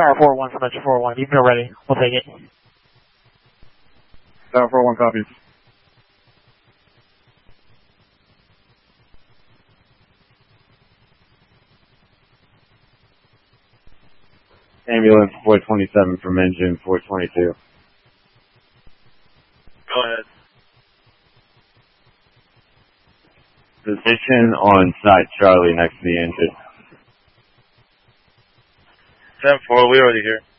Tower 401 from Metro 401. You can go ready. We'll take it. Tower 401 copies. Ambulance 427 from engine 422. Go ahead. Position on site Charlie next to the engine. 10-4, we already here.